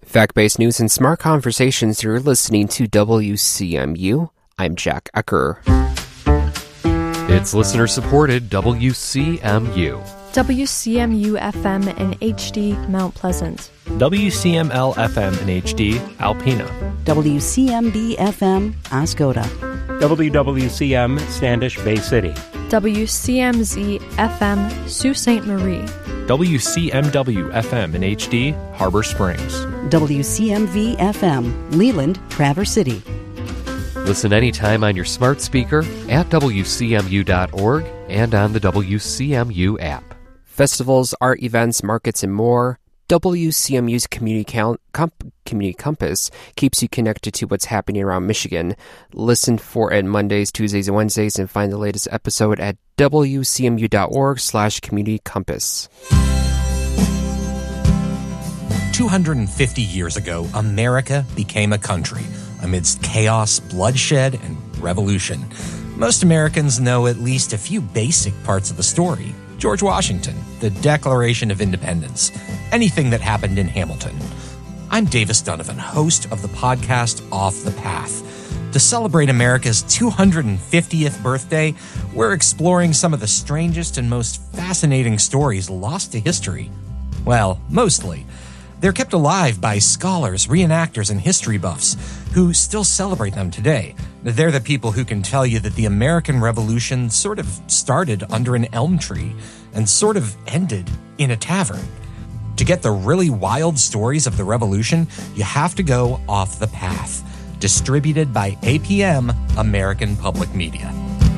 Fact-based news and smart conversations. You're listening to WCMU. I'm Jack Ecker. It's listener-supported WCMU. WCMU-FM in HD, Mount Pleasant. WCML-FM in HD, Alpena. WCMB-FM, Oscoda. WWCM, Standish Bay City. WCMZ-FM, Sault Ste. Marie. WCMW-FM in HD, Harbor Springs. WCMV-FM, Leland, Traverse City. Listen anytime on your smart speaker, at WCMU.org, and on the WCMU app. Festivals, art events, markets, and more. WCMU's Community Compass keeps you connected to what's happening around Michigan. Listen for it Mondays, Tuesdays, and Wednesdays, and find the latest episode at wcmu.org/communitycompass. 250 years ago, America became a country amidst chaos, bloodshed, and revolution. Most Americans know at least a few basic parts of the story. George Washington, the Declaration of Independence, anything that happened in Hamilton. I'm Davis Donovan, host of the podcast Off the Path. To celebrate America's 250th birthday, we're exploring some of the strangest and most fascinating stories lost to history. Well, mostly. They're kept alive by scholars, reenactors, and history buffs who still celebrate them today. They're the people who can tell you that the American Revolution sort of started under an elm tree and sort of ended in a tavern. To get the really wild stories of the Revolution, you have to go Off the Path. Distributed by APM, American Public Media.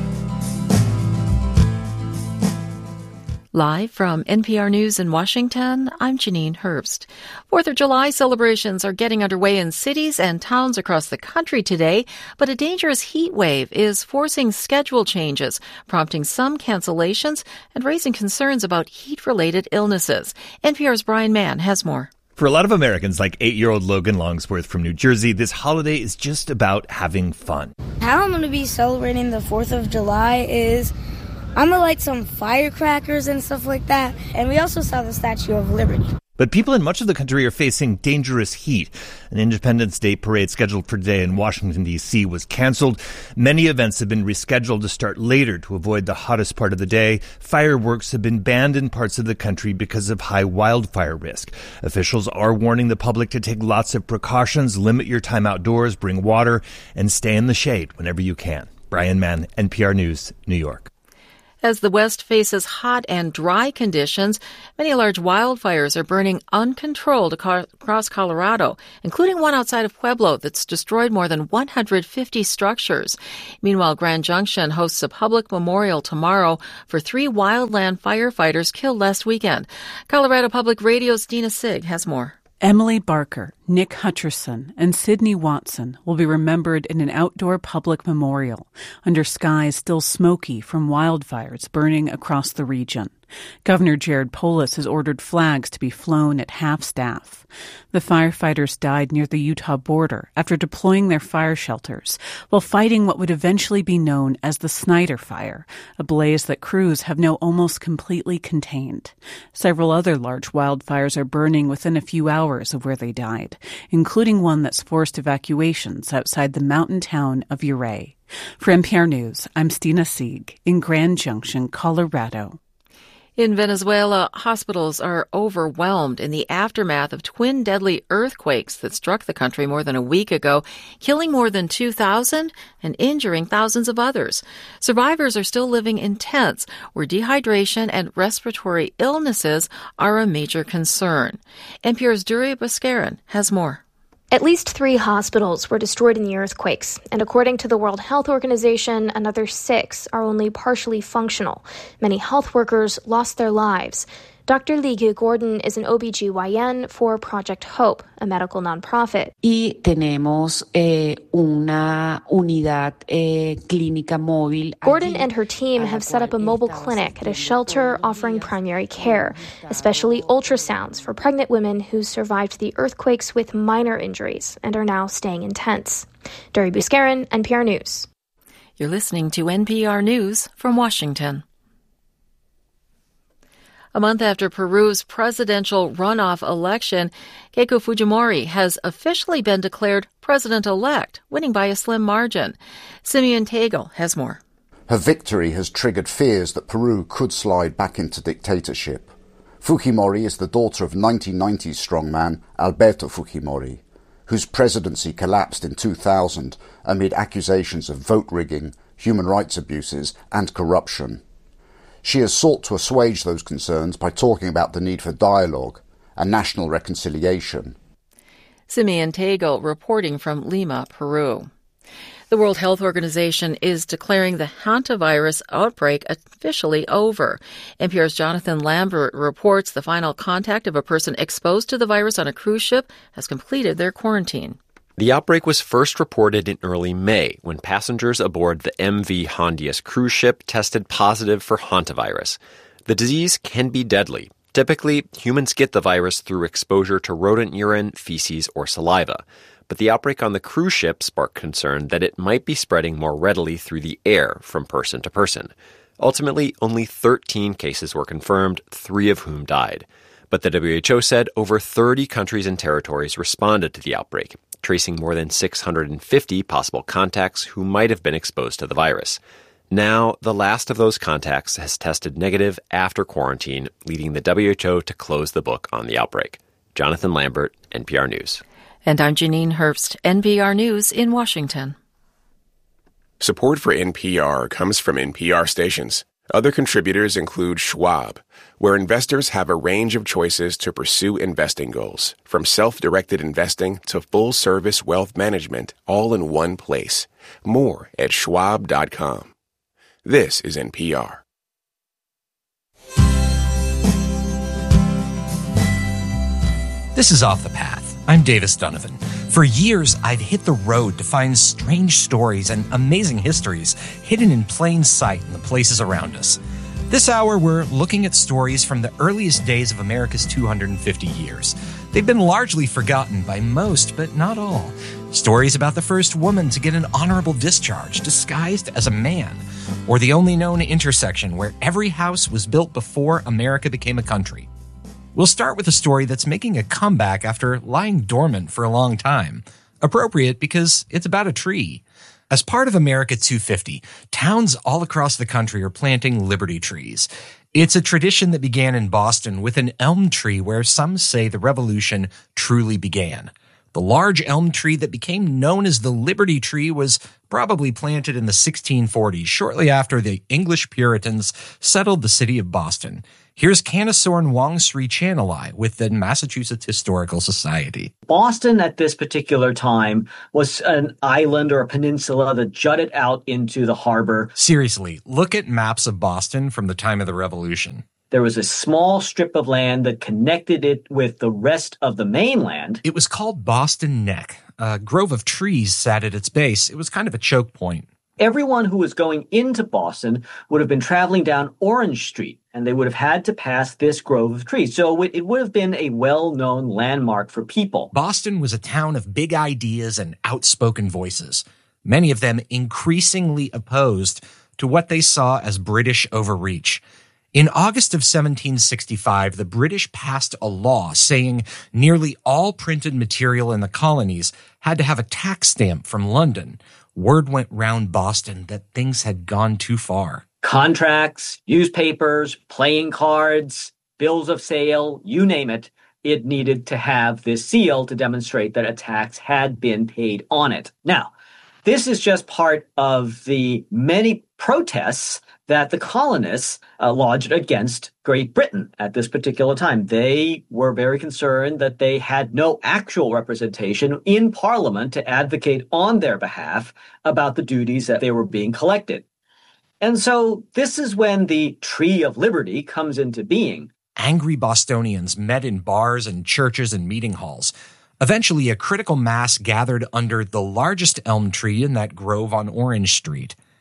Live from NPR News in Washington, I'm Janine Herbst. 4th of July celebrations are getting underway in cities and towns across the country today, but a dangerous heat wave is forcing schedule changes, prompting some cancellations and raising concerns about heat-related illnesses. NPR's Brian Mann has more. For a lot of Americans, like 8-year-old Logan Longsworth from New Jersey, this holiday is just about having fun. How I'm going to be celebrating the 4th of July is I'm going to light some firecrackers and stuff like that. And we also saw the Statue of Liberty. But people in much of the country are facing dangerous heat. An Independence Day parade scheduled for today in Washington, D.C. was canceled. Many events have been rescheduled to start later to avoid the hottest part of the day. Fireworks have been banned in parts of the country because of high wildfire risk. Officials are warning the public to take lots of precautions, limit your time outdoors, bring water, and stay in the shade whenever you can. Brian Mann, NPR News, New York. As the West faces hot and dry conditions, many large wildfires are burning uncontrolled across Colorado, including one outside of Pueblo that's destroyed more than 150 structures. Meanwhile, Grand Junction hosts a public memorial tomorrow for 3 wildland firefighters killed last weekend. Colorado Public Radio's Dina Sig has more. Emily Barker, Nick Hutcherson, and Sidney Watson will be remembered in an outdoor public memorial under skies still smoky from wildfires burning across the region. Governor Jared Polis has ordered flags to be flown at half-staff. The firefighters died near the Utah border after deploying their fire shelters while fighting what would eventually be known as the Snyder Fire, a blaze that crews have now almost completely contained. Several other large wildfires are burning within a few hours of where they died, including one that's forced evacuations outside the mountain town of Ouray. For NPR News, I'm Stina Sieg in Grand Junction, Colorado. In Venezuela, hospitals are overwhelmed in the aftermath of twin deadly earthquakes that struck the country more than a week ago, killing more than 2,000 and injuring thousands of others. Survivors are still living in tents where dehydration and respiratory illnesses are a major concern. NPR's Duri Baskarin has more. At least 3 hospitals were destroyed in the earthquakes, and according to the World Health Organization, another 6 are only partially functional. Many health workers lost their lives. Dr. Ligue Gordon is an OBGYN for Project Hope, a medical nonprofit. Y tenemos una unidad clínica móvil. Gordon and her team have set up a mobile clinic at a shelter offering primary care, especially ultrasounds for pregnant women who survived the earthquakes with minor injuries and are now staying in tents. Duri Baskarin, NPR News. You're listening to NPR News from Washington. A month after Peru's presidential runoff election, Keiko Fujimori has officially been declared president-elect, winning by a slim margin. Simeon Tegel has more. Her victory has triggered fears that Peru could slide back into dictatorship. Fujimori is the daughter of 1990s strongman Alberto Fujimori, whose presidency collapsed in 2000 amid accusations of vote rigging, human rights abuses and corruption. She has sought to assuage those concerns by talking about the need for dialogue and national reconciliation. Simeon Tegel reporting from Lima, Peru. The World Health Organization is declaring the hantavirus outbreak officially over. NPR's Jonathan Lambert reports the final contact of a person exposed to the virus on a cruise ship has completed their quarantine. The outbreak was first reported in early May when passengers aboard the MV Hondius cruise ship tested positive for hantavirus. The disease can be deadly. Typically, humans get the virus through exposure to rodent urine, feces, or saliva. But the outbreak on the cruise ship sparked concern that it might be spreading more readily through the air from person to person. Ultimately, only 13 cases were confirmed, 3 of whom died. But the WHO said over 30 countries and territories responded to the outbreak, tracing more than 650 possible contacts who might have been exposed to the virus. Now, the last of those contacts has tested negative after quarantine, leading the WHO to close the book on the outbreak. Jonathan Lambert, NPR News. And I'm Janine Herbst, NPR News in Washington. Support for NPR comes from NPR stations. Other contributors include Schwab, where investors have a range of choices to pursue investing goals, from self-directed investing to full-service wealth management, all in one place. More at schwab.com. This is NPR. This is Off the Path. I'm Davis Donovan. For years, I've hit the road to find strange stories and amazing histories hidden in plain sight in the places around us. This hour, we're looking at stories from the earliest days of America's 250 years. They've been largely forgotten by most, but not all. Stories about the first woman to get an honorable discharge disguised as a man, or the only known intersection where every house was built before America became a country. We'll start with a story that's making a comeback after lying dormant for a long time. Appropriate because it's about a tree. As part of America 250, towns all across the country are planting liberty trees. It's a tradition that began in Boston with an elm tree where some say the revolution truly began. The large elm tree that became known as the Liberty Tree was probably planted in the 1640s, shortly after the English Puritans settled the city of Boston. Here's Kanasorn Wangsri Chanalai with the Massachusetts Historical Society. Boston at this particular time was an island or a peninsula that jutted out into the harbor. Seriously, look at maps of Boston from the time of the Revolution. There was a small strip of land that connected it with the rest of the mainland. It was called Boston Neck. A grove of trees sat at its base. It was kind of a choke point. Everyone who was going into Boston would have been traveling down Orange Street, and they would have had to pass this grove of trees. So it would have been a well-known landmark for people. Boston was a town of big ideas and outspoken voices, many of them increasingly opposed to what they saw as British overreach. In August of 1765, the British passed a law saying nearly all printed material in the colonies had to have a tax stamp from London. Word went round Boston that things had gone too far. Contracts, newspapers, playing cards, bills of sale, you name it, it needed to have this seal to demonstrate that a tax had been paid on it. Now, this is just part of the many protests that the colonists lodged against Great Britain at this particular time. They were very concerned that they had no actual representation in Parliament to advocate on their behalf about the duties that they were being collected. And so this is when the Tree of Liberty comes into being. Angry Bostonians met in bars and churches and meeting halls. Eventually, a critical mass gathered under the largest elm tree in that grove on Orange Street.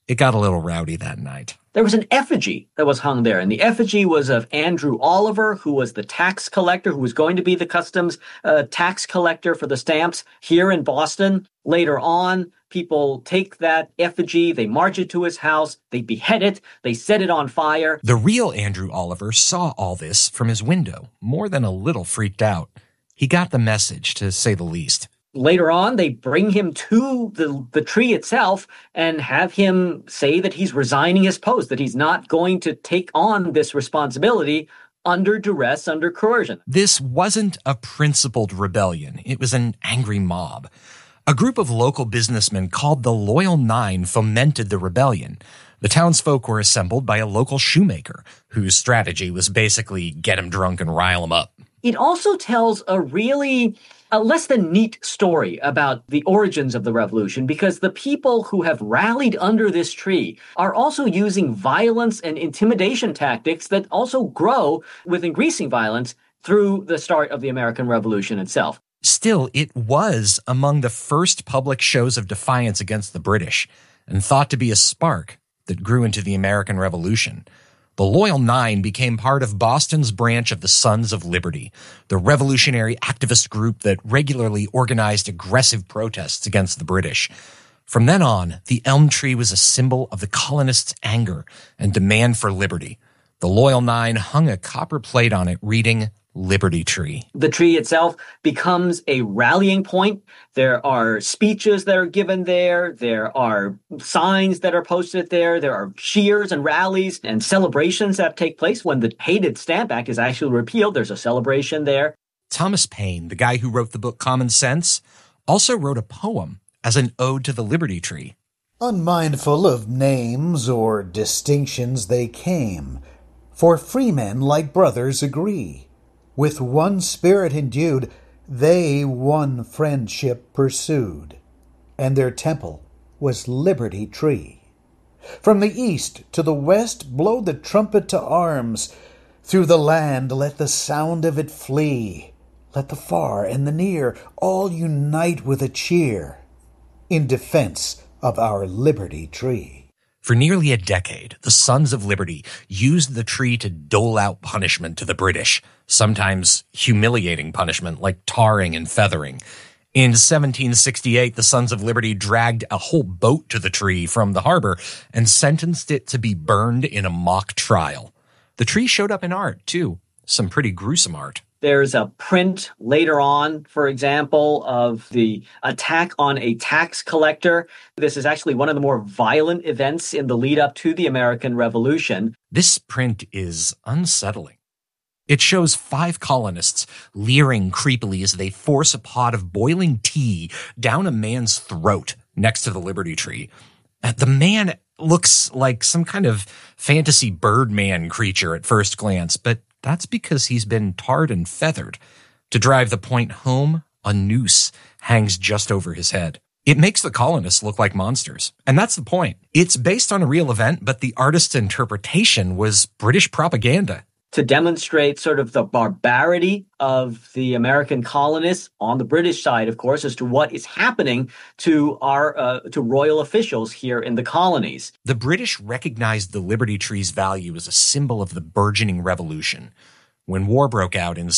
it got a little rowdy that night. There was an effigy that was hung there, and the effigy was of Andrew Oliver, who was the tax collector, who was going to be the customs tax collector for the stamps here in Boston. Later on, people take that effigy, they march it to his house, they behead it, they set it on fire. The real Andrew Oliver saw all this from his window, more than a little freaked out. He got the message, to say the least. Later on, they bring him to the tree itself and have him say that he's resigning his post, that he's not going to take on this responsibility under duress, under coercion. This wasn't a principled rebellion. It was an angry mob. A group of local businessmen called the Loyal Nine fomented the rebellion. The townsfolk were assembled by a local shoemaker, whose strategy was basically get him drunk and rile him up. It also tells a really less than neat story about the origins of the revolution, because the people who have rallied under this tree are also using violence and intimidation tactics that also grow with increasing violence through the start of the American Revolution itself. Still, it was among the first public shows of defiance against the British, and thought to be a spark that grew into the American Revolution. The Loyal Nine became part of Boston's branch of the Sons of Liberty, the revolutionary activist group that regularly organized aggressive protests against the British. From then on, the elm tree was a symbol of the colonists' anger and demand for liberty. The Loyal Nine hung a copper plate on it reading, Liberty Tree. The tree itself becomes a rallying point. There are speeches that are given there. There are signs that are posted there. There are cheers and rallies and celebrations that take place when the hated Stamp Act is actually repealed. There's a celebration there. Thomas Paine, the guy who wrote the book Common Sense, also wrote a poem as an ode to the Liberty Tree. Unmindful of names or distinctions they came, for freemen like brothers agree. With one spirit endued, they one friendship pursued, and their temple was Liberty Tree. From the east to the west blow the trumpet to arms. Through the land let the sound of it flee. Let the far and the near all unite with a cheer in defense of our Liberty Tree. For nearly a decade, the Sons of Liberty used the tree to dole out punishment to the British, sometimes humiliating punishment like tarring and feathering. In 1768, the Sons of Liberty dragged a whole boat to the tree from the harbor and sentenced it to be burned in a mock trial. The tree showed up in art, too. Some pretty gruesome art. There's a print later on, for example, of the attack on a tax collector. This is actually one of the more violent events in the lead up to the American Revolution. This print is unsettling. It shows 5 colonists leering creepily as they force a pot of boiling tea down a man's throat next to the Liberty Tree. The man looks like some kind of fantasy Birdman creature at first glance, but that's because he's been tarred and feathered. To drive the point home, a noose hangs just over his head. It makes the colonists look like monsters. And that's the point. It's based on a real event, but the artist's interpretation was British propaganda. To demonstrate sort of the barbarity of the American colonists on the British side, of course, as to what is happening to our to royal officials here in the colonies. The British recognized the Liberty Tree's value as a symbol of the burgeoning revolution. When war broke out in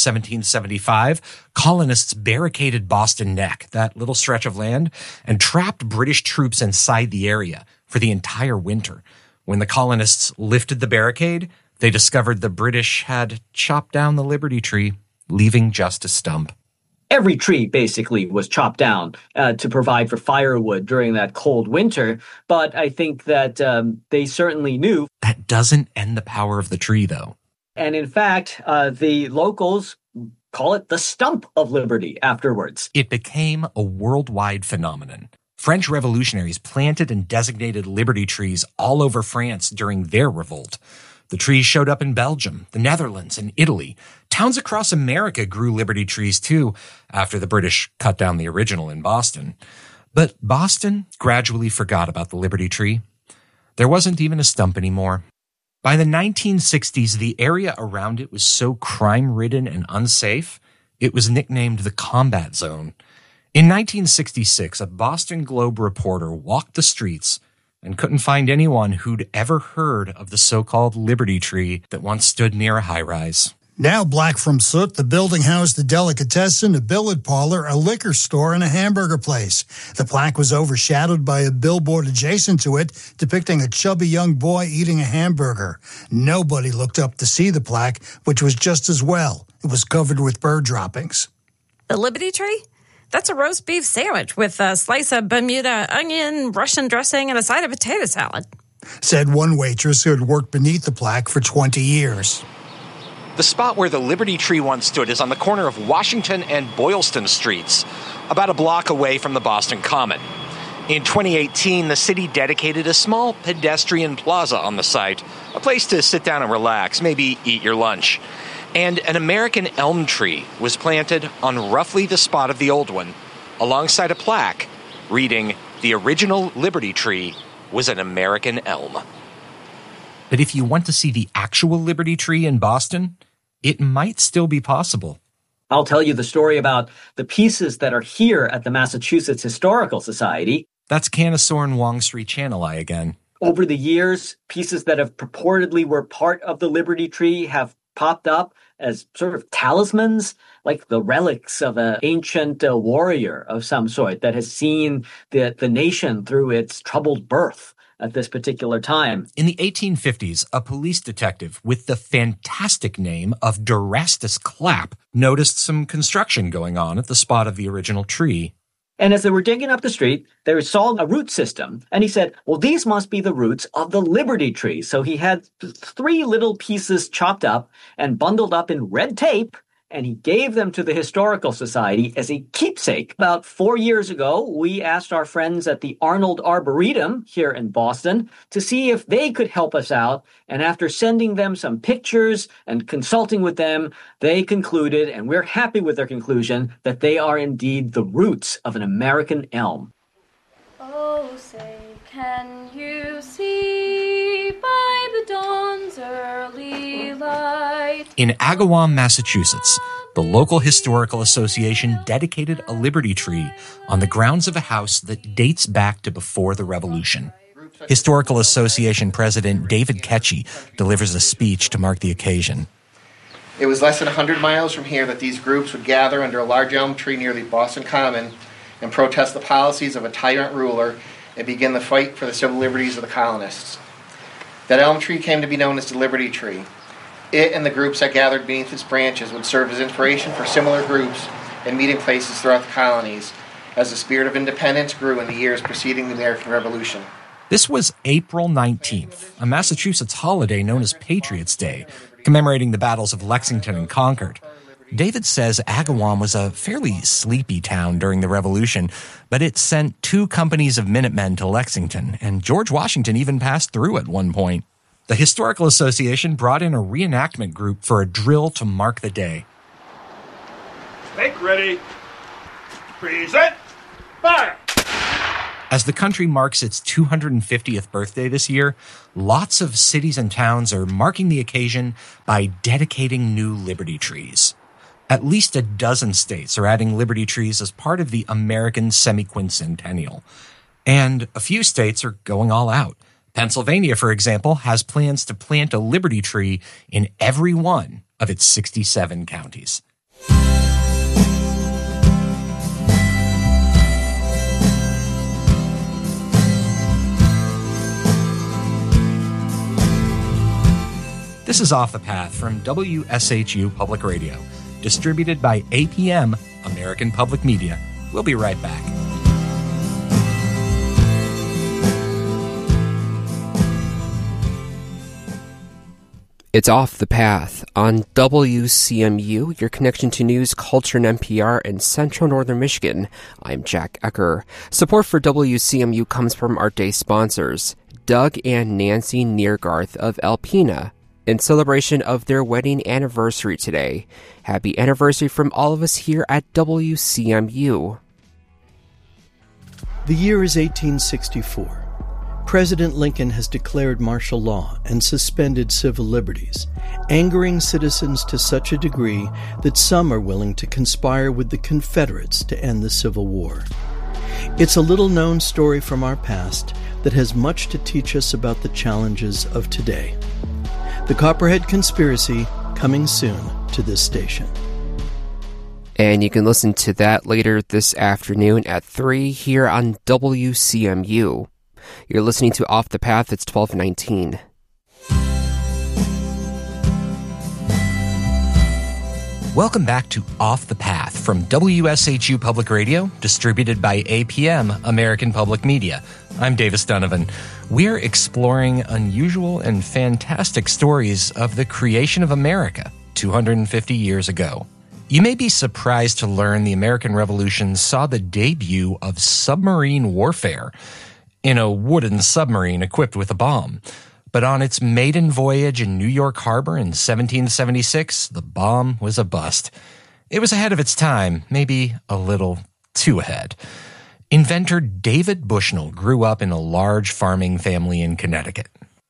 1775, colonists barricaded Boston Neck, that little stretch of land, and trapped British troops inside the area for the entire winter. When the colonists lifted the barricade, they discovered the British had chopped down the Liberty Tree, leaving just a stump. Every tree basically was chopped down to provide for firewood during that cold winter. But I think that they certainly knew. That doesn't end the power of the tree, though. And in fact, the locals call it the stump of liberty afterwards. It became a worldwide phenomenon. French revolutionaries planted and designated Liberty trees all over France during their revolt. The trees showed up in Belgium, the Netherlands, and Italy. Towns across America grew Liberty trees too, after the British cut down the original in Boston. But Boston gradually forgot about the Liberty tree. There wasn't even a stump anymore. By the 1960s, the area around it was so crime-ridden and unsafe, it was nicknamed the Combat Zone. In 1966, a Boston Globe reporter walked the streets and couldn't find anyone who'd ever heard of the so-called Liberty Tree that once stood near a high-rise. Now black from soot, the building housed a delicatessen, a billiard parlor, a liquor store, and a hamburger place. The plaque was overshadowed by a billboard adjacent to it depicting a chubby young boy eating a hamburger. Nobody looked up to see the plaque, which was just as well. It was covered with bird droppings. The Liberty Tree? That's a roast beef sandwich with a slice of Bermuda onion, Russian dressing, and a side of potato salad, said one waitress who had worked beneath the plaque for 20 years. The spot where the Liberty Tree once stood is on the corner of Washington and Boylston Streets, about a block away from the Boston Common. In 2018, the city dedicated a small pedestrian plaza on the site, a place to sit down and relax, maybe eat your lunch. And an American elm tree was planted on roughly the spot of the old one, alongside a plaque reading, "The original Liberty Tree was an American elm." But if you want to see the actual Liberty Tree in Boston, it might still be possible. I'll tell you the story about the pieces that are here at the Massachusetts Historical Society. That's Canisorn Wongsri Chanelai again. Over the years, pieces that have purportedly were part of the Liberty Tree have popped up as sort of talismans, like the relics of an ancient warrior of some sort that has seen the nation through its troubled birth at this particular time. In the 1850s, a police detective with the fantastic name of Durastus Clapp noticed some construction going on at the spot of the original tree. And as they were digging up the street, they saw a root system. And he said, well, these must be the roots of the Liberty Tree. So he had 3 little pieces chopped up and bundled up in red tape, and he gave them to the Historical Society as a keepsake. About 4 years ago, we asked our friends at the Arnold Arboretum here in Boston to see if they could help us out. And after sending them some pictures and consulting with them, they concluded, and we're happy with their conclusion, that they are indeed the roots of an American elm. Oh, say, can you see by the dawn's early light? In Agawam, Massachusetts, the local historical association dedicated a Liberty Tree on the grounds of a house that dates back to before the Revolution. Historical Association President David Ketchy delivers a speech to mark the occasion. It was less than 100 miles from here that these groups would gather under a large elm tree near the Boston Common and protest the policies of a tyrant ruler and begin the fight for the civil liberties of the colonists. That elm tree came to be known as the Liberty Tree. It and the groups that gathered beneath its branches would serve as inspiration for similar groups and meeting places throughout the colonies as the spirit of independence grew in the years preceding the American Revolution. This was April 19th, a Massachusetts holiday known as Patriots' Day, commemorating the battles of Lexington and Concord. David says Agawam was a fairly sleepy town during the Revolution, but it sent 2 companies of Minutemen to Lexington, and George Washington even passed through at one point. The Historical Association brought in a reenactment group for a drill to mark the day. Make ready. Present. Fire. As the country marks its 250th birthday this year, lots of cities and towns are marking the occasion by dedicating new Liberty Trees. At least a dozen states are adding Liberty Trees as part of the American semi-quincentennial. And a few states are going all out. Pennsylvania, for example, has plans to plant a Liberty Tree in every one of its 67 counties. This is Off the Path from WSHU Public Radio, distributed by APM, American Public Media. We'll be right back. It's Off the Path on WCMU, your connection to news, culture, and NPR in central northern Michigan. I'm Jack Ecker. Support for WCMU comes from our day sponsors, Doug and Nancy Neergarth of Alpena, in celebration of their wedding anniversary today. Happy anniversary from all of us here at WCMU. The year is 1864. President Lincoln has declared martial law and suspended civil liberties, angering citizens to such a degree that some are willing to conspire with the Confederates to end the Civil War. It's a little-known story from our past, that has much to teach us about the challenges of today. The Copperhead Conspiracy, coming soon to this station. And you can listen to that later this afternoon at 3 here on WCMU. You're listening to Off the Path. It's 12:19. Welcome back to Off the Path from WSHU Public Radio, distributed by APM, American Public Media. I'm Davis Donovan. We're exploring unusual and fantastic stories of the creation of America 250 years ago. You may be surprised to learn the American Revolution saw the debut of submarine warfare in a wooden submarine equipped with a bomb. But on its maiden voyage in New York Harbor in 1776, the bomb was a bust. It was ahead of its time, maybe a little too ahead. Inventor David Bushnell grew up in a large farming family in Connecticut.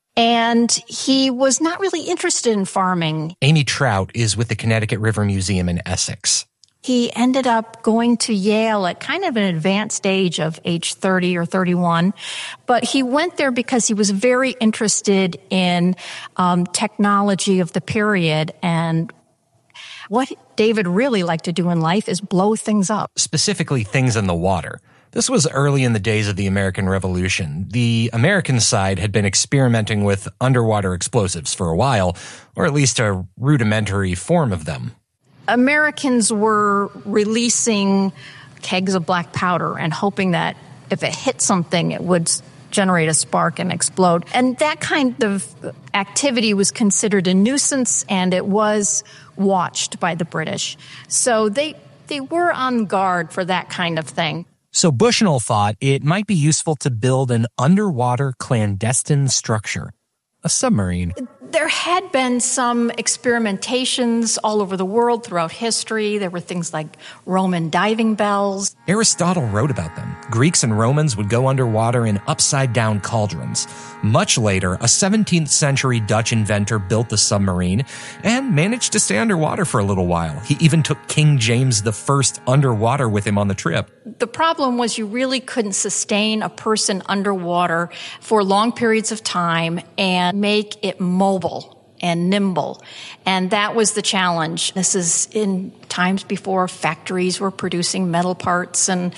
And he was not really interested in farming. Amy Trout is with the Connecticut River Museum in Essex. He ended up going to Yale at kind of an advanced age of age 30 or 31. But he went there because he was very interested in technology of the period. And what David really liked to do in life is blow things up. Specifically, things in the water. This was early in the days of the American Revolution. The American side had been experimenting with underwater explosives for a while, or at least a rudimentary form of them. Americans were releasing kegs of black powder and hoping that if it hit something, it would generate a spark and explode. And that kind of activity was considered a nuisance, and it was watched by the British. So they were on guard for that kind of thing. So Bushnell thought it might be useful to build an underwater clandestine structure, a submarine. There had been some experimentations all over the world throughout history. There were things like Roman diving bells. Aristotle wrote about them. Greeks and Romans would go underwater in upside-down cauldrons. Much later, a 17th century Dutch inventor built the submarine and managed to stay underwater for a little while. He even took King James I underwater with him on the trip. The problem was you really couldn't sustain a person underwater for long periods of time and make it mobile and nimble. And that was the challenge. This is in times before factories were producing metal parts and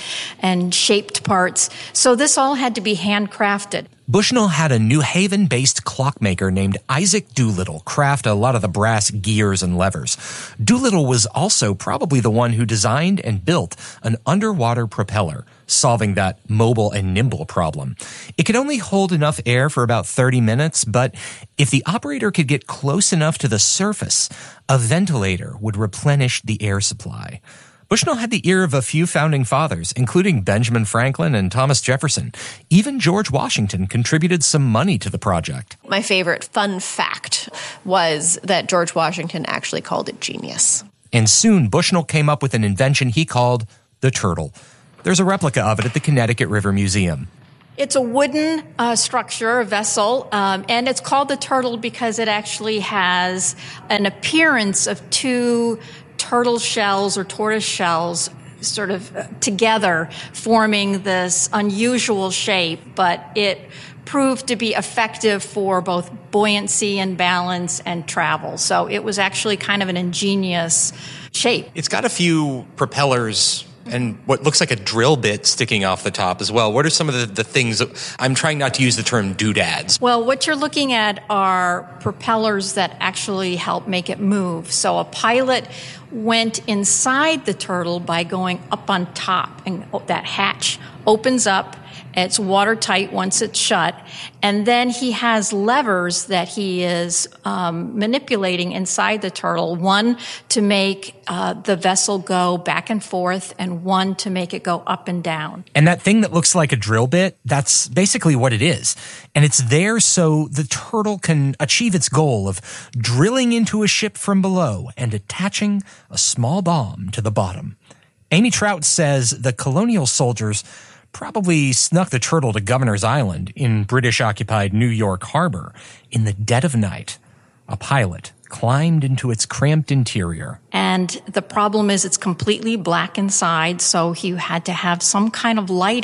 shaped parts. So this all had to be handcrafted. Bushnell had a New Haven-based clockmaker named Isaac Doolittle craft a lot of the brass gears and levers. Doolittle was also probably the one who designed and built an underwater propeller, solving that mobile and nimble problem. It could only hold enough air for about 30 minutes, but if the operator could get close enough to the surface, a ventilator would replenish the air supply. Bushnell had the ear of a few founding fathers, including Benjamin Franklin and Thomas Jefferson. Even George Washington contributed some money to the project. My favorite fun fact was that George Washington actually called it genius. And soon, Bushnell came up with an invention he called the turtle. There's a replica of it at the Connecticut River Museum. It's a wooden structure, a vessel, and it's called the turtle because it actually has an appearance of two turtle shells or tortoise shells sort of together forming this unusual shape, but it proved to be effective for both buoyancy and balance and travel. So it was actually kind of an ingenious shape. It's got a few propellers and what looks like a drill bit sticking off the top as well. What are some of the things? I'm trying not to use the term doodads. Well, what you're looking at are propellers that actually help make it move. So a pilot went inside the turtle by going up on top, and that hatch opens up. It's watertight once it's shut. And then he has levers that he is manipulating inside the turtle, one to make the vessel go back and forth and one to make it go up and down. And that thing that looks like a drill bit, that's basically what it is. And it's there so the turtle can achieve its goal of drilling into a ship from below and attaching a small bomb to the bottom. Amy Trout says the colonial soldiers probably snuck the turtle to Governor's Island in British-occupied New York Harbor. In the dead of night, a pilot climbed into its cramped interior. And the problem is it's completely black inside, so he had to have some kind of lighting.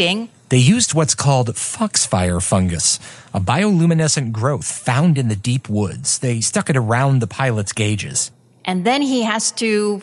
They used what's called foxfire fungus, a bioluminescent growth found in the deep woods. They stuck it around the pilot's gauges. And then he has to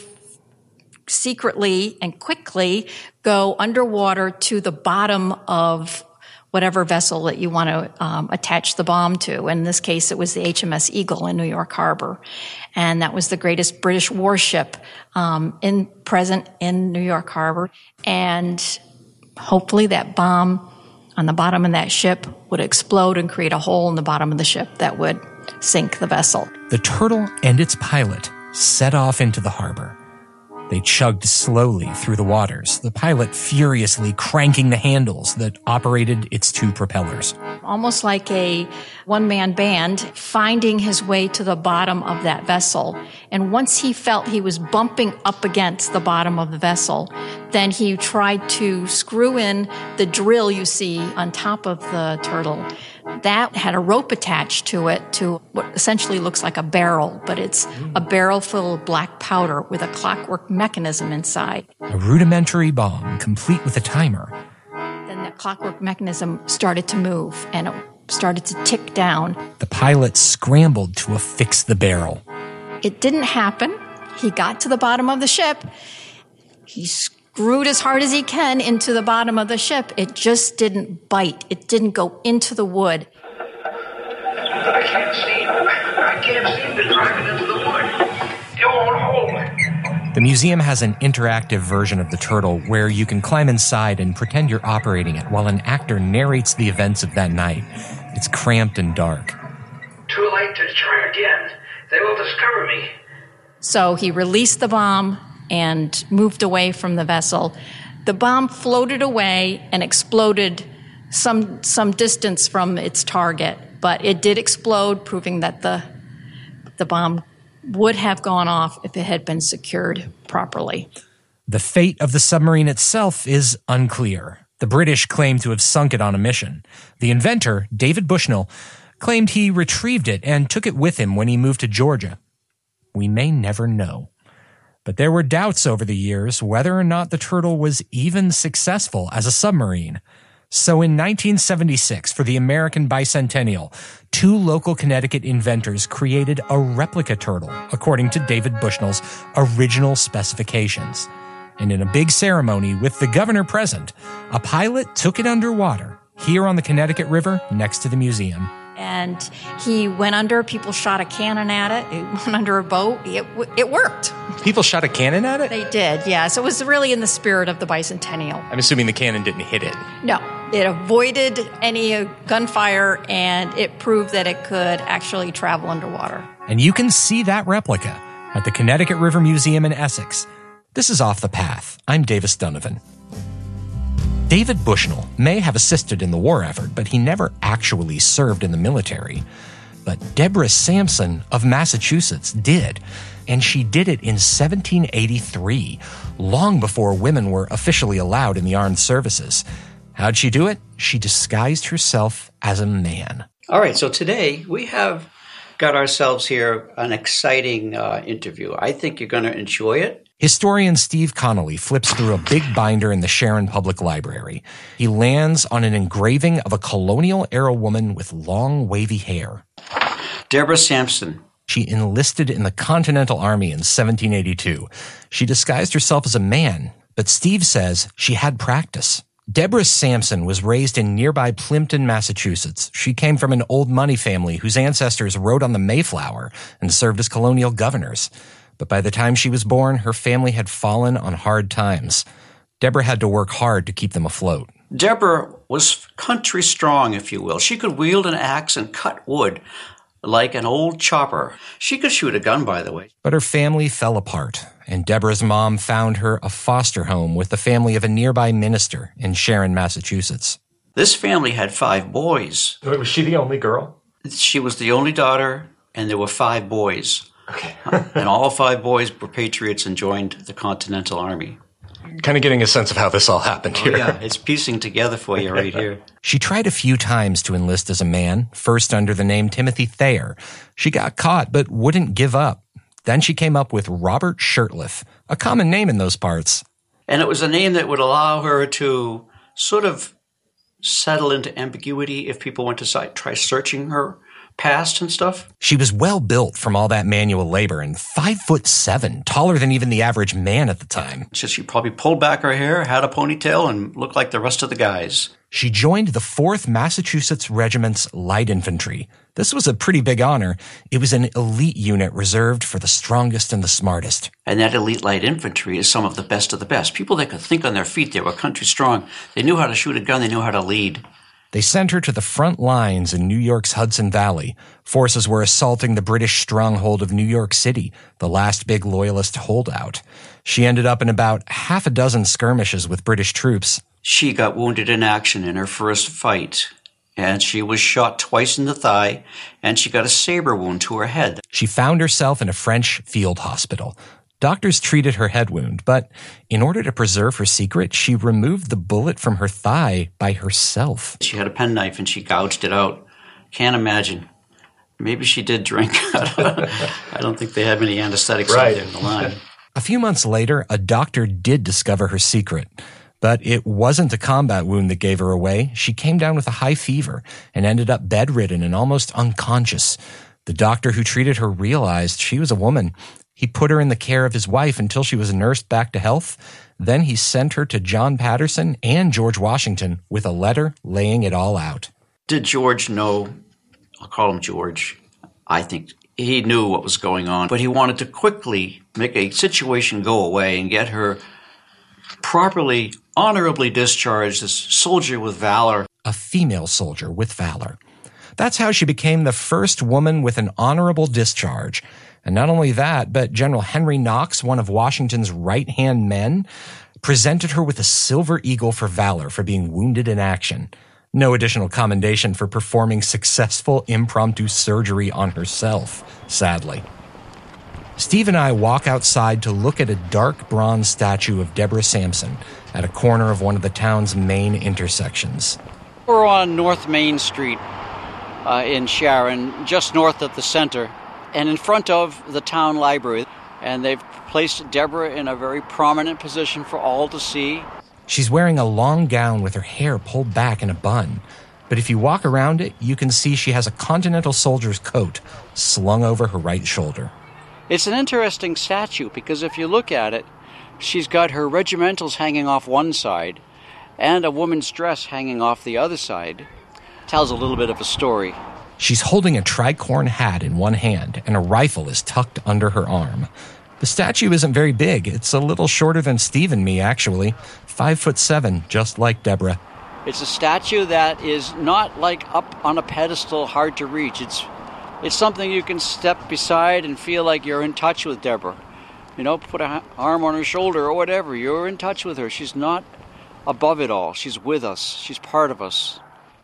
secretly and quickly go underwater to the bottom of whatever vessel that you want to attach the bomb to. In this case, it was the HMS Eagle in New York Harbor. And that was the greatest British warship present in New York Harbor. And hopefully that bomb on the bottom of that ship would explode and create a hole in the bottom of the ship that would sink the vessel. The turtle and its pilot set off into the harbor. They chugged slowly through the waters, the pilot furiously cranking the handles that operated its two propellers. Almost like a one-man band finding his way to the bottom of that vessel. And once he felt he was bumping up against the bottom of the vessel, then he tried to screw in the drill you see on top of the turtle. That had a rope attached to it to what essentially looks like a barrel, but it's a barrel full of black powder with a clockwork mechanism inside. A rudimentary bomb, complete with a timer. Then that clockwork mechanism started to move, and it started to tick down. The pilot scrambled to affix the barrel. It didn't happen. He got to the bottom of the ship. He screwed as hard as he can into the bottom of the ship. It just didn't bite. It didn't go into the wood. I can't seem to drive it into the wood. It won't hold. The museum has an interactive version of the turtle where you can climb inside and pretend you're operating it while an actor narrates the events of that night. It's cramped and dark. Too late to try again. They will discover me. So he released the bomb and moved away from the vessel. The bomb floated away and exploded some distance from its target, but it did explode, proving that the bomb would have gone off if it had been secured properly. The fate of the submarine itself is unclear. The British claim to have sunk it on a mission. The inventor, David Bushnell, claimed he retrieved it and took it with him when he moved to Georgia. We may never know. But there were doubts over the years whether or not the turtle was even successful as a submarine. So in 1976, for the American bicentennial, two local Connecticut inventors created a replica turtle, according to David Bushnell's original specifications. And in a big ceremony with the governor present, a pilot took it underwater, here on the Connecticut River next to the museum. And he went under, people shot a cannon at it, it went under a boat, it worked. People shot a cannon at it? They did, yes. It was really in the spirit of the bicentennial. I'm assuming the cannon didn't hit it. No, it avoided any gunfire, and it proved that it could actually travel underwater. And you can see that replica at the Connecticut River Museum in Essex. This is Off the Path. I'm Davis Donovan. David Bushnell may have assisted in the war effort, but he never actually served in the military. But Deborah Sampson of Massachusetts did, and she did it in 1783, long before women were officially allowed in the armed services. How'd she do it? She disguised herself as a man. All right, so today we have got ourselves here an exciting interview. I think you're going to enjoy it. Historian Steve Connolly flips through a big binder in the Sharon Public Library. He lands on an engraving of a colonial-era woman with long, wavy hair. Deborah Sampson. She enlisted in the Continental Army in 1782. She disguised herself as a man, but Steve says she had practice. Deborah Sampson was raised in nearby Plimpton, Massachusetts. She came from an old money family whose ancestors rode on the Mayflower and served as colonial governors. But by the time she was born, her family had fallen on hard times. Deborah had to work hard to keep them afloat. Deborah was country strong, if you will. She could wield an axe and cut wood like an old chopper. She could shoot a gun, by the way. But her family fell apart, and Deborah's mom found her a foster home with the family of a nearby minister in Sharon, Massachusetts. This family had 5 boys. Wait, was she the only girl? She was the only daughter, and there were 5 boys. Okay. And all 5 boys were patriots and joined the Continental Army. Kind of getting a sense of how this all happened here. Oh, yeah, it's piecing together for you right here. She tried a few times to enlist as a man, first under the name Timothy Thayer. She got caught, but wouldn't give up. Then she came up with Robert Shirtliff, a common name in those parts. And it was a name that would allow her to sort of settle into ambiguity if people went to try searching her past and stuff. She was well built from all that manual labor and 5'7", taller than even the average man at the time. So she probably pulled back her hair, had a ponytail, and looked like the rest of the guys. She joined the 4th Massachusetts Regiment's Light Infantry. This was a pretty big honor. It was an elite unit reserved for the strongest and the smartest. And that elite light infantry is some of the best. People that could think on their feet. They were country strong. They knew how to shoot a gun. They knew how to lead. They sent her to the front lines in New York's Hudson Valley. Forces were assaulting the British stronghold of New York City, the last big Loyalist holdout. She ended up in about half a dozen skirmishes with British troops. She got wounded in action in her first fight, and she was shot twice in the thigh, and she got a saber wound to her head. She found herself in a French field hospital. Doctors treated her head wound, but in order to preserve her secret, she removed the bullet from her thigh by herself. She had a penknife and she gouged it out. Can't imagine. Maybe she did drink. I don't think they had many anesthetics out there in the line. A few months later, a doctor did discover her secret. But it wasn't a combat wound that gave her away. She came down with a high fever and ended up bedridden and almost unconscious. The doctor who treated her realized she was a woman. He put her in the care of his wife until she was nursed back to health. Then he sent her to John Patterson and George Washington with a letter laying it all out. Did George know? I'll call him George. I think he knew what was going on, but he wanted to quickly make a situation go away and get her properly, honorably discharged as soldier with valor. A female soldier with valor. That's how she became the first woman with an honorable discharge. And not only that, but General Henry Knox, one of Washington's right-hand men, presented her with a Silver Eagle for valor for being wounded in action. No additional commendation for performing successful impromptu surgery on herself, sadly. Steve and I walk outside to look at a dark bronze statue of Deborah Sampson at a corner of one of the town's main intersections. We're on North Main Street in Sharon, just north of the center, and in front of the town library. And they've placed Deborah in a very prominent position for all to see. She's wearing a long gown with her hair pulled back in a bun. But if you walk around it, you can see she has a Continental soldier's coat slung over her right shoulder. It's an interesting statue because if you look at it, she's got her regimentals hanging off one side and a woman's dress hanging off the other side. Tells a little bit of a story. She's holding a tricorn hat in one hand, and a rifle is tucked under her arm. The statue isn't very big. It's a little shorter than Steve and me, actually. 5'7", just like Deborah. It's a statue that is not like up on a pedestal, hard to reach. It's something you can step beside and feel like you're in touch with Deborah. You know, put an arm on her shoulder or whatever. You're in touch with her. She's not above it all. She's with us. She's part of us.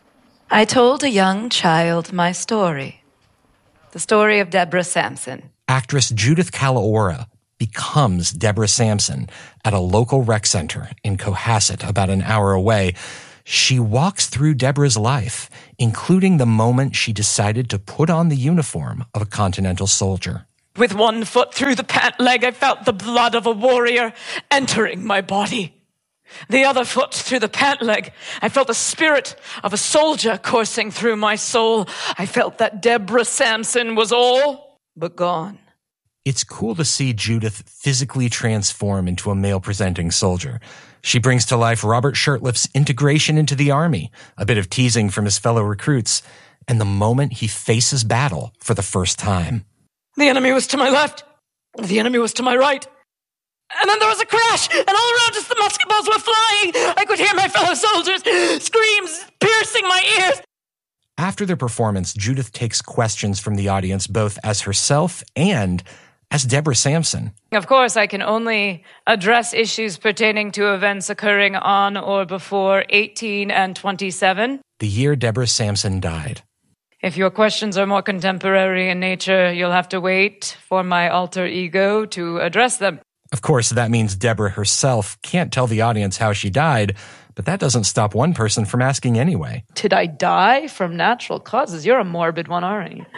I told a young child my story. The story of Deborah Sampson. Actress Judith Calaora becomes Deborah Sampson at a local rec center in Cohasset, about an hour away. She walks through Deborah's life, including the moment she decided to put on the uniform of a Continental soldier. With one foot through the pant leg, I felt the blood of a warrior entering my body. The other foot through the pant leg, I felt the spirit of a soldier coursing through my soul. I felt that Deborah Sampson was all but gone. It's cool to see Judith physically transform into a male-presenting soldier. She brings to life Robert Shurtleff's integration into the Army, a bit of teasing from his fellow recruits, and the moment he faces battle for the first time. The enemy was to my left. The enemy was to my right. And then there was a crash, and all around us the musket balls were flying. I could hear my fellow soldiers' screams piercing my ears. After the performance, Judith takes questions from the audience both as herself and as Deborah Sampson. Of course, I can only address issues pertaining to events occurring on or before 18 and 27. The year Deborah Sampson died. If your questions are more contemporary in nature, you'll have to wait for my alter ego to address them. Of course, that means Deborah herself can't tell the audience how she died, but that doesn't stop one person from asking anyway. Did I die from natural causes? You're a morbid one, aren't you?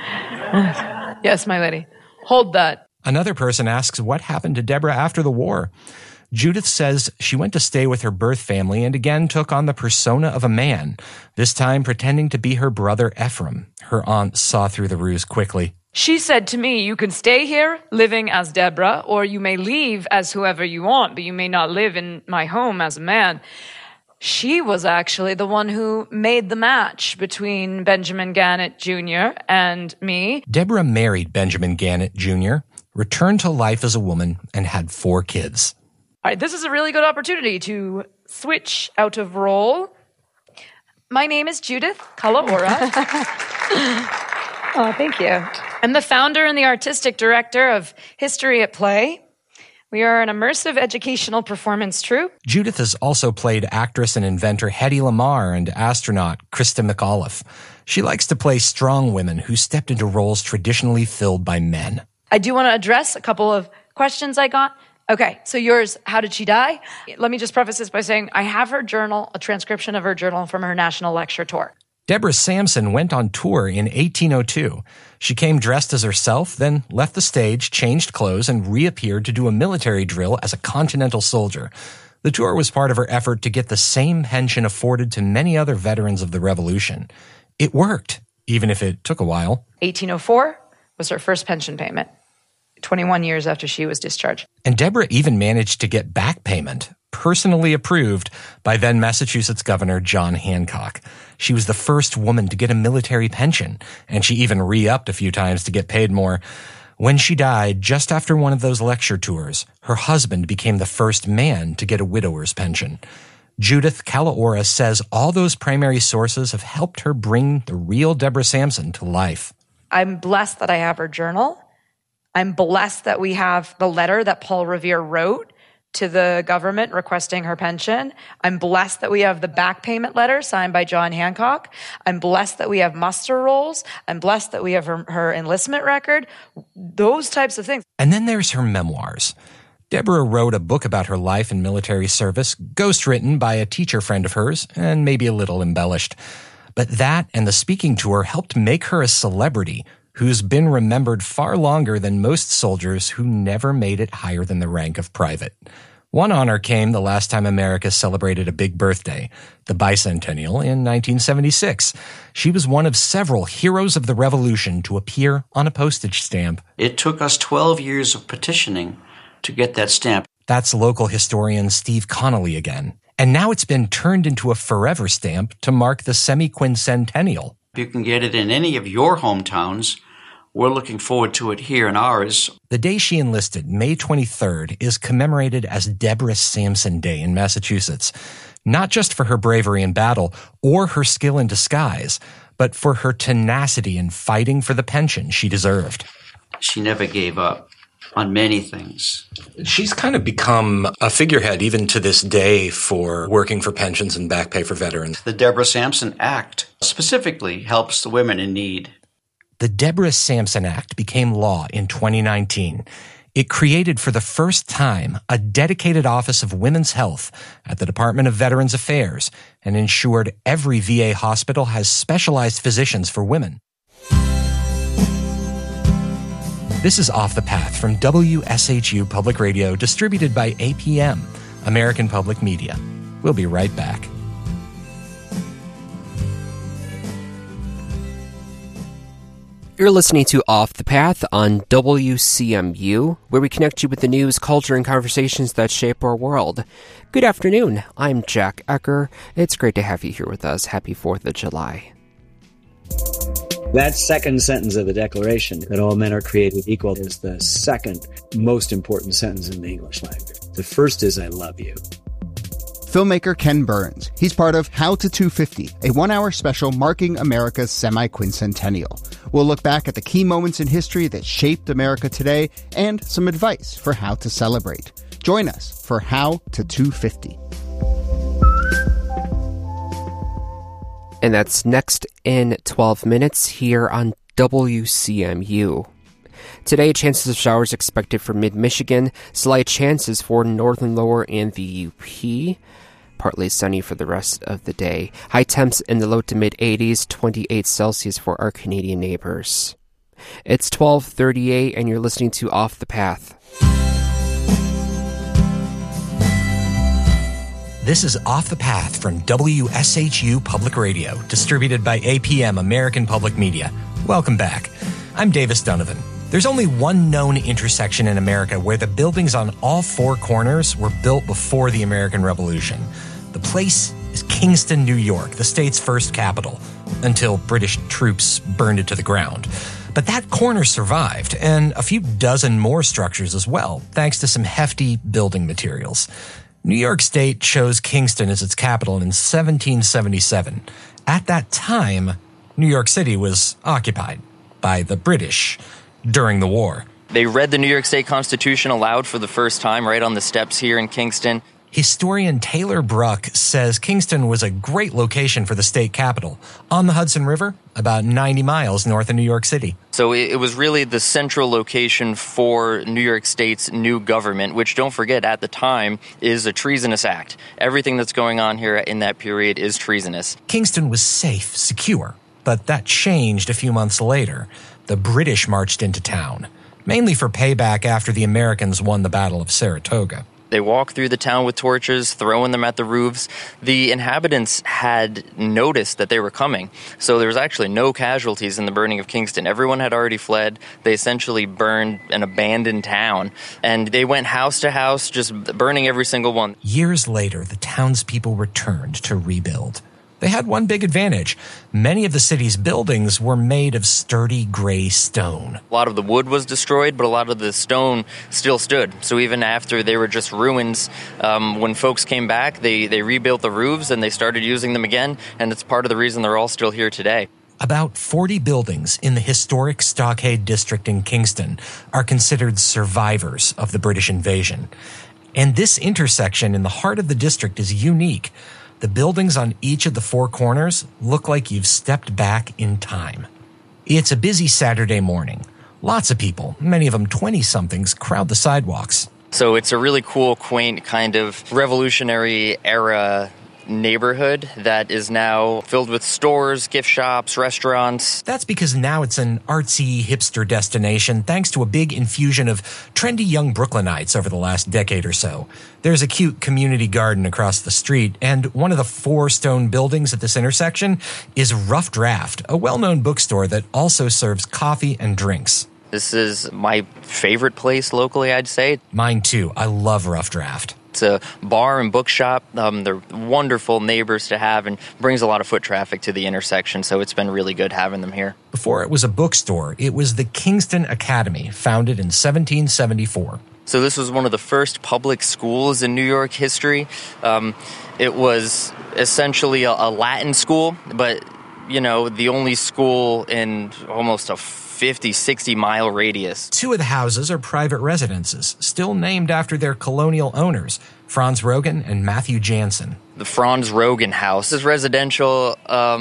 Yes, my lady. Hold that. Another person asks what happened to Deborah after the war. Judith says she went to stay with her birth family and again took on the persona of a man, this time pretending to be her brother Ephraim. Her aunt saw through the ruse quickly. She said to me, you can stay here living as Deborah, or you may leave as whoever you want, but you may not live in my home as a man. She was actually the one who made the match between Benjamin Gannett Jr. and me. Deborah married Benjamin Gannett Jr., returned to life as a woman, and had 4 kids. All right, this is a really good opportunity to switch out of role. My name is Judith Kalaora. Oh, thank you. I'm the founder and the artistic director of History at Play. We are an immersive educational performance troupe. Judith has also played actress and inventor Hedy Lamarr and astronaut Krista McAuliffe. She likes to play strong women who stepped into roles traditionally filled by men. I do want to address a couple of questions I got. Okay, so yours, how did she die? Let me just preface this by saying I have her journal, a transcription of her journal from her national lecture tour. Deborah Sampson went on tour in 1802. She came dressed as herself, then left the stage, changed clothes, and reappeared to do a military drill as a Continental soldier. The tour was part of her effort to get the same pension afforded to many other veterans of the Revolution. It worked, even if it took a while. 1804 was her first pension payment, 21 years after she was discharged. And Deborah even managed to get back payment, personally approved by then Massachusetts Governor John Hancock. She was the first woman to get a military pension, and she even re-upped a few times to get paid more. When she died, just after one of those lecture tours, her husband became the first man to get a widower's pension. Judith Kalaora says all those primary sources have helped her bring the real Deborah Sampson to life. I'm blessed that I have her journal. I'm blessed that we have the letter that Paul Revere wrote to the government requesting her pension. I'm blessed that we have the back payment letter signed by John Hancock. I'm blessed that we have muster rolls. I'm blessed that we have her enlistment record. Those types of things. And then there's her memoirs. Deborah wrote a book about her life in military service, ghostwritten by a teacher friend of hers, and maybe a little embellished. But that and the speaking tour helped make her a celebrity who's been remembered far longer than most soldiers who never made it higher than the rank of private. One honor came the last time America celebrated a big birthday, the bicentennial in 1976. She was one of several heroes of the Revolution to appear on a postage stamp. It took us 12 years of petitioning to get that stamp. That's local historian Steve Connolly again. And now it's been turned into a forever stamp to mark the semi-quincentennial. You can get it in any of your hometowns. We're looking forward to it here in ours. The day she enlisted, May 23rd, is commemorated as Deborah Sampson Day in Massachusetts, not just for her bravery in battle or her skill in disguise, but for her tenacity in fighting for the pension she deserved. She never gave up on many things. She's kind of become a figurehead even to this day for working for pensions and back pay for veterans. The Deborah Sampson Act specifically helps the women in need. The Deborah Sampson Act became law in 2019. It created for the first time a dedicated Office of Women's Health at the Department of Veterans Affairs and ensured every VA hospital has specialized physicians for women. This is Off the Path from WSHU Public Radio, distributed by APM, American Public Media. We'll be right back. You're listening to Off the Path on WCMU, where we connect you with the news, culture, and conversations that shape our world. Good afternoon. I'm Jack Ecker. It's great to have you here with us. Happy 4th of July. That second sentence of the Declaration, that all men are created equal, is the second most important sentence in the English language. The first is, I love you. Filmmaker Ken Burns. He's part of How to 250, a 1-hour special marking America's semi-quincentennial. We'll look back at the key moments in history that shaped America today and some advice for how to celebrate. Join us for How to 250. And that's next in 12 minutes here on WCMU. Today, chances of showers expected for mid-Michigan, slight chances for northern lower and the UP. Partly sunny for the rest of the day. High temps in the low to mid-80s, 28 Celsius for our Canadian neighbors. It's 12:38 and you're listening to Off the Path. This is Off the Path from WSHU Public Radio, distributed by APM, American Public Media. Welcome back. I'm Davis Donovan. There's only one known intersection in America where the buildings on all four corners were built before the American Revolution. The place is Kingston, New York, the state's first capital, until British troops burned it to the ground. But that corner survived, and a few dozen more structures as well, thanks to some hefty building materials. New York State chose Kingston as its capital in 1777. At that time, New York City was occupied by the British during the war. They read the New York State Constitution aloud for the first time right on the steps here in Kingston. Historian Taylor Bruck says Kingston was a great location for the state capital, on the Hudson River, about 90 miles north of New York City. So it was really the central location for New York State's new government, which, don't forget, at the time is a treasonous act. Everything that's going on here in that period is treasonous. Kingston was safe, secure, but that changed a few months later. The British marched into town, mainly for payback after the Americans won the Battle of Saratoga. They walked through the town with torches, throwing them at the roofs. The inhabitants had noticed that they were coming, so there was actually no casualties in the burning of Kingston. Everyone had already fled. They essentially burned an abandoned town, and they went house to house, just burning every single one. Years later, the townspeople returned to rebuild. They had one big advantage. Many of the city's buildings were made of sturdy gray stone. A lot of the wood was destroyed, but a lot of the stone still stood. So even after they were just ruins, when folks came back, they rebuilt the roofs and they started using them again, and it's part of the reason they're all still here today. About 40 buildings in the historic Stockade District in Kingston are considered survivors of the British invasion. And this intersection in the heart of the district is unique. The buildings on each of the four corners look like you've stepped back in time. It's a busy Saturday morning. Lots of people, many of them 20-somethings, crowd the sidewalks. So it's a really cool, quaint kind of Revolutionary era neighborhood that is now filled with stores, gift shops, restaurants. That's because now it's an artsy hipster destination thanks to a big infusion of trendy young Brooklynites over the last decade or so. There's a cute community garden across the street, and one of the four stone buildings at this intersection is Rough Draft, a well-known bookstore that also serves coffee and drinks. This is my favorite place locally, I'd say. Mine too. I love Rough Draft. It's a bar and bookshop. They're wonderful neighbors to have and brings a lot of foot traffic to the intersection, so it's been really good having them here. Before it was a bookstore, it was the Kingston Academy, founded in 1774. So this was one of the first public schools in New York history. It was essentially a Latin school, but, you know, the only school in almost a 50, 60-mile radius. Two of the houses are private residences, still named after their colonial owners, Franz Rogan and Matthew Jansen. The Franz Rogan house is residential.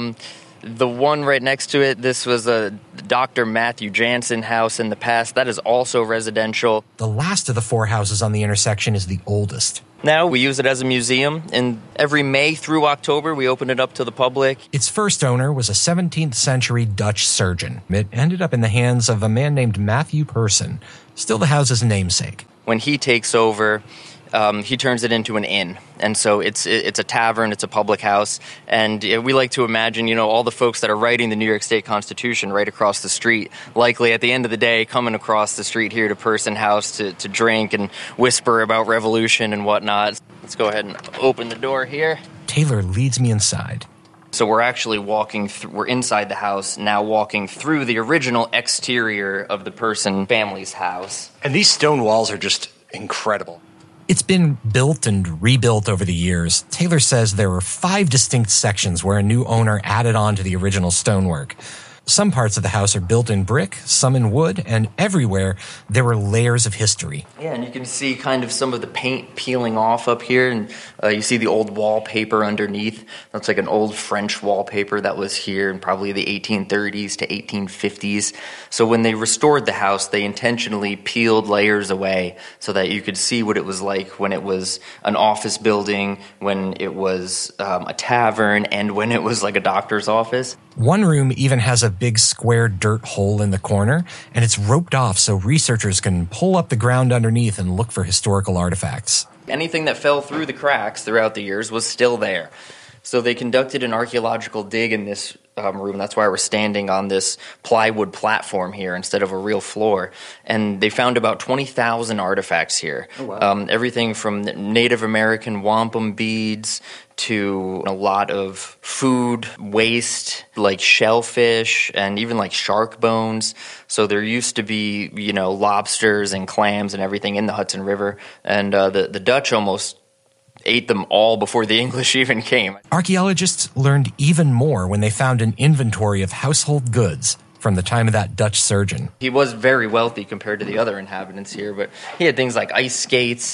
The one right next to it, this was a Dr. Matthew Jansen house in the past. That is also residential. The last of the four houses on the intersection is the oldest. Now we use it as a museum, and every May through October we open it up to the public. Its first owner was a 17th century Dutch surgeon. It ended up in the hands of a man named Matthew Person, still the house's namesake. When he takes over, he turns it into an inn. And so it's a tavern, it's a public house. And we like to imagine, you know, all the folks that are writing the New York State Constitution right across the street, likely at the end of the day coming across the street here to Person House to drink and whisper about revolution and whatnot. Let's go ahead and open the door here. Taylor leads me inside. So we're actually we're inside the house, now walking through the original exterior of the Person family's house. And these stone walls are just incredible. It's been built and rebuilt over the years. Taylor says there were 5 distinct sections where a new owner added on to the original stonework. Some parts of the house are built in brick, some in wood, and everywhere there were layers of history. Yeah, and you can see kind of some of the paint peeling off up here, and you see the old wallpaper underneath. That's like an old French wallpaper that was here in probably the 1830s to 1850s. So when they restored the house, they intentionally peeled layers away so that you could see what it was like when it was an office building, when it was a tavern, and when it was like a doctor's office. One room even has a big square dirt hole in the corner, and it's roped off so researchers can pull up the ground underneath and look for historical artifacts. Anything that fell through the cracks throughout the years was still there. So they conducted an archaeological dig in this room. That's why we're standing on this plywood platform here instead of a real floor. And they found about 20,000 artifacts here. Oh, wow. Everything from Native American wampum beads to a lot of food waste, like shellfish and even like shark bones. So there used to be, lobsters and clams and everything in the Hudson River. And the Dutch almost ate them all before the English even came. Archaeologists learned even more when they found an inventory of household goods from the time of that Dutch surgeon. He was very wealthy compared to the other inhabitants here, but he had things like ice skates,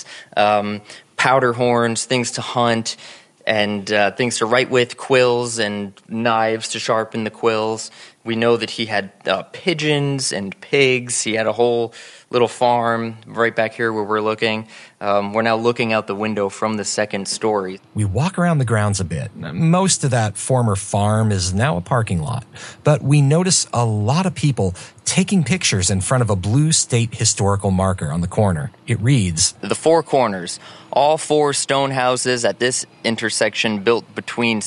powder horns, things to hunt, and things to write with, quills and knives to sharpen the quills. We know that he had pigeons and pigs. He had a whole little farm right back here where we're looking. We're now looking out the window from the second story. We walk around the grounds a bit. Most of that former farm is now a parking lot, but we notice a lot of people taking pictures in front of a blue state historical marker on the corner. It reads, "The Four Corners, all four stone houses at this intersection built between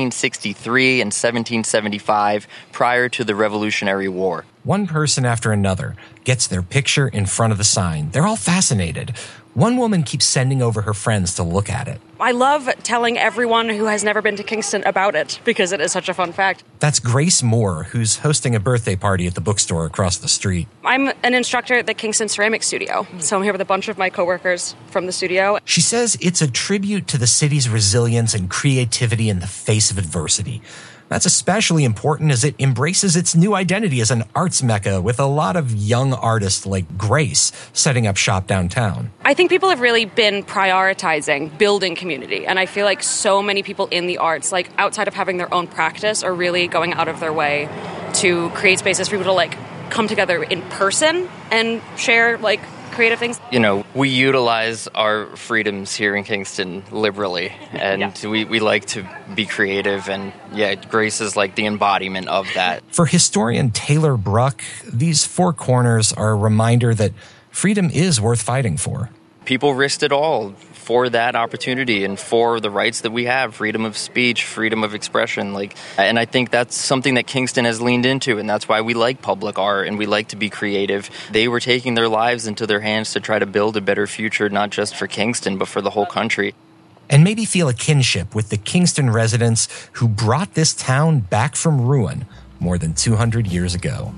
1663 and 1775 prior to the Revolutionary War." One person after another gets their picture in front of the sign. They're all fascinated. One woman keeps sending over her friends to look at it. I love telling everyone who has never been to Kingston about it because it is such a fun fact. That's Grace Moore, who's hosting a birthday party at the bookstore across the street. I'm an instructor at the Kingston Ceramic Studio, so I'm here with a bunch of my coworkers from the studio. She says it's a tribute to the city's resilience and creativity in the face of adversity. That's especially important as it embraces its new identity as an arts mecca with a lot of young artists like Grace setting up shop downtown. I think people have really been prioritizing building community, and I feel like so many people in the arts, like outside of having their own practice, are really going out of their way to create spaces for people to come together in person and share creative things. We utilize our freedoms here in Kingston liberally, and we like to be creative, and Grace is like the embodiment of that. For historian Taylor Bruck, these four corners are a reminder that freedom is worth fighting for. People risked it all for that opportunity and for the rights that we have, freedom of speech, freedom of expression. And I think that's something that Kingston has leaned into, and that's why we like public art and we like to be creative. They were taking their lives into their hands to try to build a better future, not just for Kingston, but for the whole country. And maybe feel a kinship with the Kingston residents who brought this town back from ruin more than 200 years ago.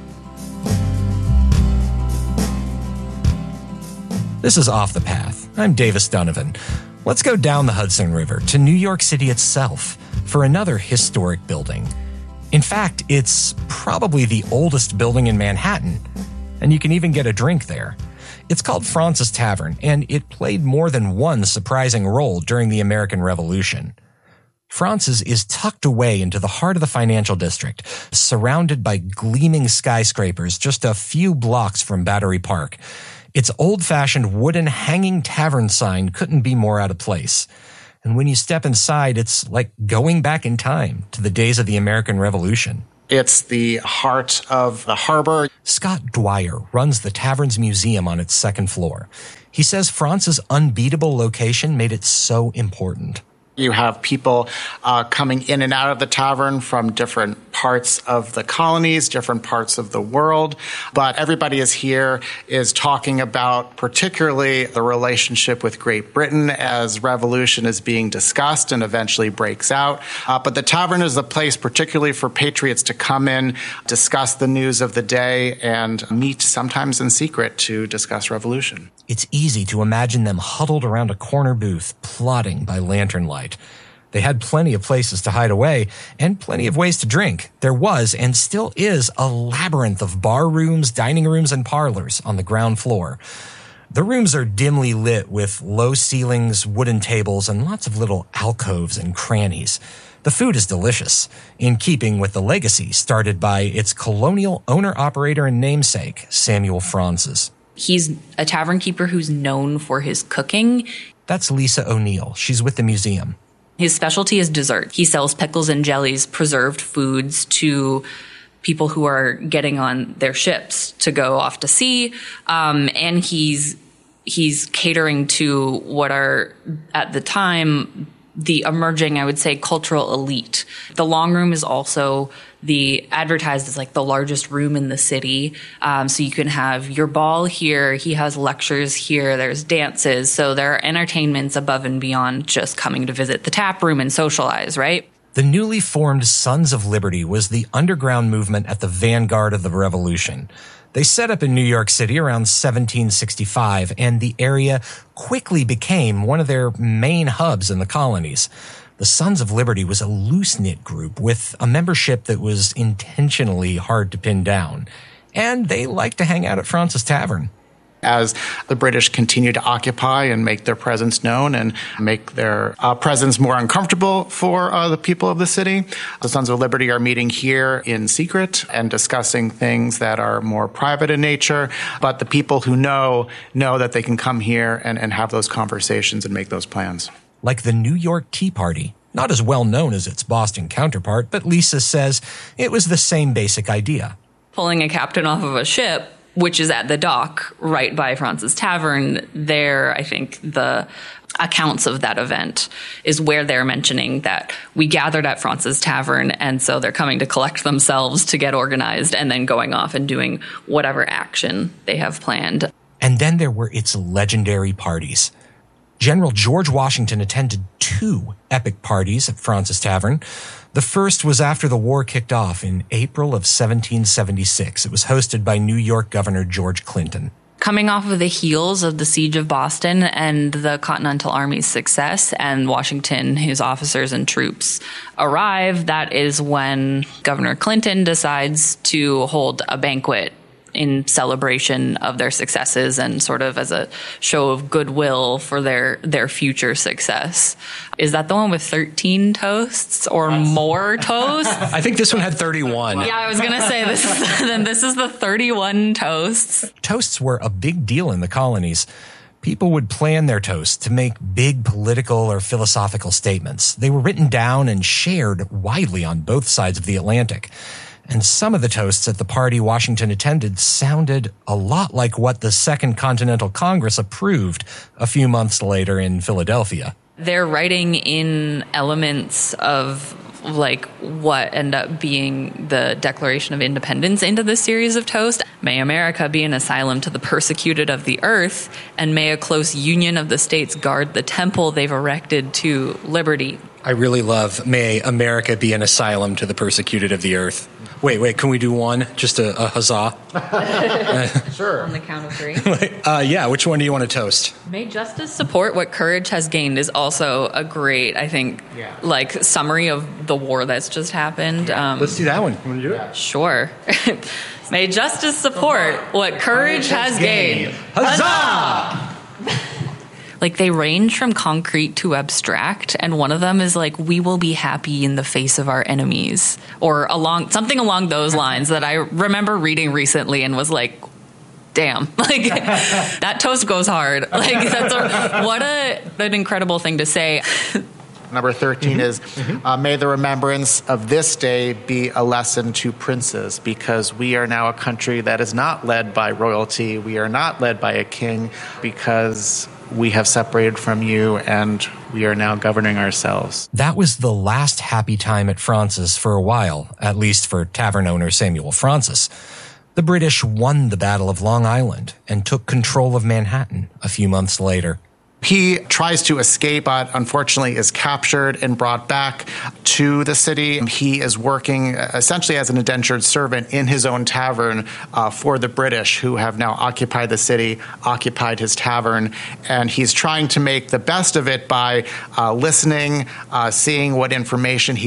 This is Off the Path. I'm Davis Donovan. Let's go down the Hudson River to New York City itself for another historic building. In fact, it's probably the oldest building in Manhattan, and you can even get a drink there. It's called Fraunces Tavern, and it played more than one surprising role during the American Revolution. Fraunces is tucked away into the heart of the financial district, surrounded by gleaming skyscrapers just a few blocks from Battery Park. Its old-fashioned wooden hanging tavern sign couldn't be more out of place. And when you step inside, it's like going back in time to the days of the American Revolution. It's the heart of the harbor. Scott Dwyer runs the tavern's museum on its second floor. He says Fraunces' unbeatable location made it so important. You have people coming in and out of the tavern from different parts of the colonies, different parts of the world. But everybody is talking about particularly the relationship with Great Britain as revolution is being discussed and eventually breaks out. But the tavern is a place particularly for patriots to come in, discuss the news of the day, and meet sometimes in secret to discuss revolution. It's easy to imagine them huddled around a corner booth, plotting by lantern light. They had plenty of places to hide away and plenty of ways to drink. There was and still is a labyrinth of bar rooms, dining rooms, and parlors on the ground floor. The rooms are dimly lit with low ceilings, wooden tables, and lots of little alcoves and crannies. The food is delicious, in keeping with the legacy started by its colonial owner-operator and namesake, Samuel Fraunces. He's a tavern keeper who's known for his cooking. That's Lisa O'Neill. She's with the museum. His specialty is dessert. He sells pickles and jellies, preserved foods to people who are getting on their ships to go off to sea. And he's catering to what are, at the time, the emerging, I would say, cultural elite. The long room is also advertised as like the largest room in the city. So you can have your ball here. He has lectures here. There's dances. So there are entertainments above and beyond just coming to visit the tap room and socialize, right? The newly formed Sons of Liberty was the underground movement at the vanguard of the revolution. They set up in New York City around 1765, and the area quickly became one of their main hubs in the colonies. The Sons of Liberty was a loose-knit group with a membership that was intentionally hard to pin down. And they liked to hang out at Fraunces Tavern. As the British continue to occupy and make their presence known and make their presence more uncomfortable for the people of the city, the Sons of Liberty are meeting here in secret and discussing things that are more private in nature. But the people who know that they can come here and have those conversations and make those plans. Like the New York Tea Party, not as well known as its Boston counterpart, but Lisa says it was the same basic idea. Pulling a captain off of a ship, which is at the dock right by Fraunces Tavern, there, I think the accounts of that event is where they're mentioning that we gathered at Fraunces Tavern, and so they're coming to collect themselves to get organized and then going off and doing whatever action they have planned. And then there were its legendary parties. General George Washington attended 2 epic parties at Fraunces Tavern. The first was after the war kicked off in April of 1776. It was hosted by New York Governor George Clinton. Coming off of the heels of the Siege of Boston and the Continental Army's success, and Washington, his officers and troops arrive, that is when Governor Clinton decides to hold a banquet in celebration of their successes and sort of as a show of goodwill for their future success. Is that the one with 13 toasts or more toasts? I think this one had 31. Yeah, I was going to say this is the 31 toasts. Toasts were a big deal in the colonies. People would plan their toasts to make big political or philosophical statements. They were written down and shared widely on both sides of the Atlantic. And some of the toasts at the party Washington attended sounded a lot like what the Second Continental Congress approved a few months later in Philadelphia. They're writing in elements of like what end up being the Declaration of Independence into this series of toasts. May America be an asylum to the persecuted of the earth, and may a close union of the states guard the temple they've erected to liberty. I really love, may America be an asylum to the persecuted of the earth. Wait, can we do one? Just a huzzah? Sure. On the count of 3. Yeah, which one do you want to toast? May justice support what courage has gained is also a great, I think, like summary of the war that's just happened. Let's do that one. You want to do it? Sure. May justice support what courage has gained. Huzzah! Like, they range from concrete to abstract, and one of them is like, we will be happy in the face of our enemies, or something along those lines that I remember reading recently and was like, damn, like that toast goes hard. Like, what an incredible thing to say. Number 13 is, may the remembrance of this day be a lesson to princes, because we are now a country that is not led by royalty. We are not led by a king, because we have separated from you and we are now governing ourselves. That was the last happy time at Fraunces for a while, at least for tavern owner Samuel Fraunces. The British won the Battle of Long Island and took control of Manhattan a few months later. He tries to escape, but unfortunately is captured and brought back to the city. He is working essentially as an indentured servant in his own tavern for the British, who have now occupied the city, occupied his tavern, and he's trying to make the best of it by listening, seeing what information he